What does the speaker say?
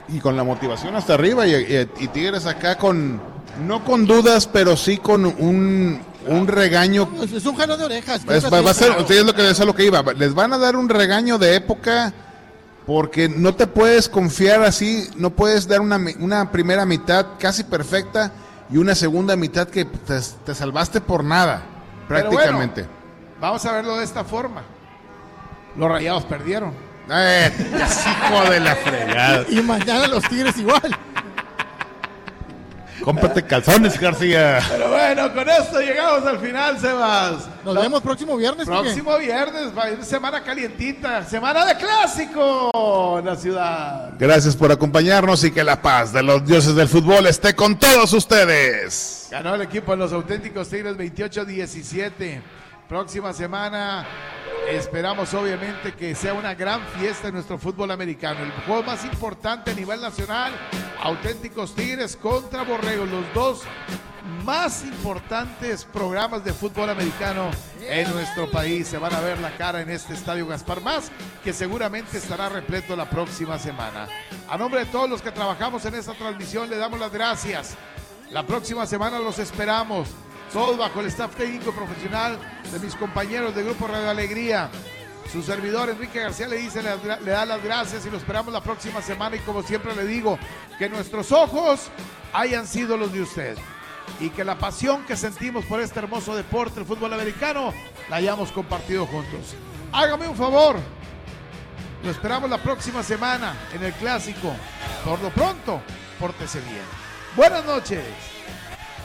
y con la motivación hasta arriba y Tigres acá no con dudas, pero sí con un regaño. Es un jalón de orejas. Va a ser, es lo que es a lo que iba. Les van a dar un regaño de época porque no te puedes confiar así, no puedes dar una primera mitad casi perfecta y una segunda mitad que te salvaste por nada, prácticamente. Bueno, vamos a verlo de esta forma. Los Rayados perdieron. Hijo de la fregada. Y mañana los Tigres igual. Cómprate calzones, García. Pero bueno, con esto llegamos al final, Sebas. Nos vemos próximo viernes. Próximo viernes, semana calientita, semana de clásico en la ciudad. Gracias por acompañarnos y que la paz de los dioses del fútbol esté con todos ustedes. Ganó el equipo de los auténticos Tigres 28-17. Próxima semana esperamos obviamente que sea una gran fiesta en nuestro fútbol americano. El juego más importante a nivel nacional, auténticos Tigres contra Borregos, los dos más importantes programas de fútbol americano en nuestro país. Se van a ver la cara en este estadio Gaspar Más, que seguramente estará repleto la próxima semana. A nombre de todos los que trabajamos en esta transmisión, le damos las gracias. La próxima semana los esperamos. Todos bajo el staff técnico profesional de mis compañeros de Grupo Radio Alegría. Su servidor Enrique García le da las gracias y lo esperamos la próxima semana. Y como siempre le digo, que nuestros ojos hayan sido los de usted. Y que la pasión que sentimos por este hermoso deporte, el fútbol americano, la hayamos compartido juntos. Hágame un favor. Lo esperamos la próxima semana en el Clásico. Por lo pronto, pórtese bien. Buenas noches.